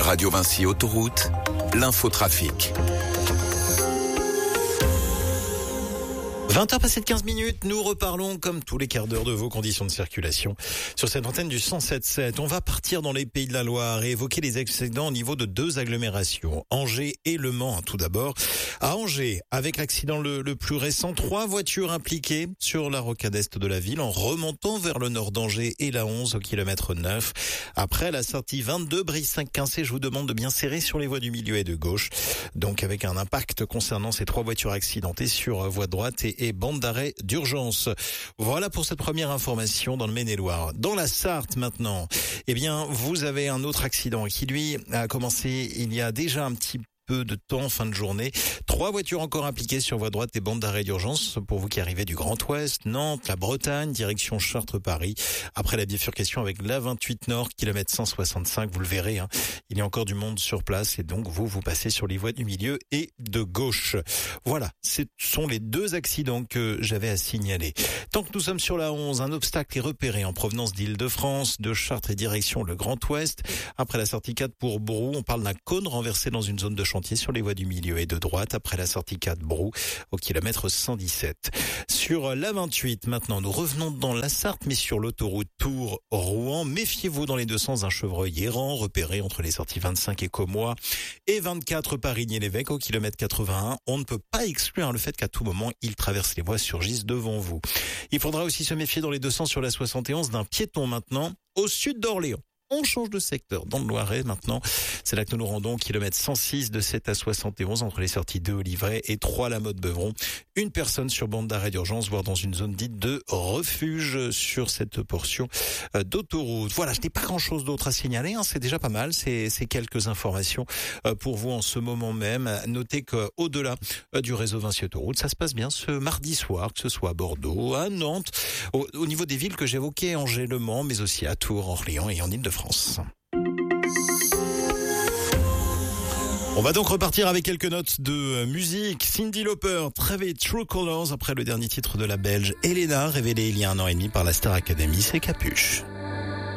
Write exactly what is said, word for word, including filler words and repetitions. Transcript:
Radio Vinci Autoroute, l'infotrafic. vingt heures passées de quinze minutes, nous reparlons comme tous les quarts d'heure de vos conditions de circulation sur cette antenne du cent sept sept. On va partir dans les Pays de la Loire et évoquer les accidents au niveau de deux agglomérations, Angers et Le Mans. Tout d'abord, à Angers, avec l'accident le, le plus récent, trois voitures impliquées sur la rocade est de la ville en remontant vers le nord d'Angers et la onze au kilomètre neuf. Après la sortie vingt-deux, Brie-cinq-Quincé, je vous demande de bien serrer sur les voies du milieu et de gauche. Donc avec un impact concernant ces trois voitures accidentées sur voie droite et et bande d'arrêt d'urgence. Voilà pour cette première information dans le Maine-et-Loire. Dans la Sarthe maintenant, eh bien, vous avez un autre accident qui, lui, a commencé il y a déjà un petit peu de temps, fin de journée. Trois voitures encore impliquées sur voie droite et bande d'arrêt d'urgence pour vous qui arrivez du Grand Ouest, Nantes, la Bretagne, direction Chartres-Paris. Après la bifurcation avec la vingt-huit Nord, kilomètre cent soixante-cinq, vous le verrez, hein, il y a encore du monde sur place et donc vous, vous passez sur les voies du milieu et de gauche. Voilà, ce sont les deux accidents que j'avais à signaler. Tant que nous sommes sur la onze, un obstacle est repéré en provenance d'Île-de-France, de Chartres et direction le Grand Ouest. Après la sortie quatre pour Brou, on parle d'un cône renversé dans une zone de chantier sur les voies du milieu et de droite après la sortie quatre Brou au kilomètre cent dix-sept. Sur la vingt-huit, maintenant, nous revenons dans la Sarthe, mais sur l'autoroute Tours-Rouen. Méfiez-vous dans les deux sens d'un chevreuil errant repéré entre les sorties vingt-cinq et Commois et vingt-quatre Parigny-l'Évêque au kilomètre quatre-vingt-un. On ne peut pas exclure le fait qu'à tout moment, il traverse les voies, surgissent devant vous. Il faudra aussi se méfier dans les deux sens sur la soixante et onze d'un piéton maintenant au sud d'Orléans. On change de secteur dans le Loiret maintenant. C'est là que nous nous rendons, kilomètre cent six de sept à soixante et onze entre les sorties deux Olivray et trois La Motte-Beuvron. Une personne sur bande d'arrêt d'urgence, voire dans une zone dite de refuge sur cette portion d'autoroute. Voilà, je n'ai pas grand chose d'autre à signaler, hein. C'est déjà pas mal. C'est, c'est quelques informations pour vous en ce moment même. Notez qu'au-delà du réseau Vinci Autoroute, ça se passe bien ce mardi soir, que ce soit à Bordeaux, à Nantes, au, au niveau des villes que j'évoquais, Angers, Le Mans, mais aussi à Tours, Orléans et en Île-de-France. France. On va donc repartir avec quelques notes de musique. Cyndi Lauper, Trevor True Colors, après le dernier titre de la Belge Elena, révélé il y a un an et demi par la Star Academy, c'est Capuche.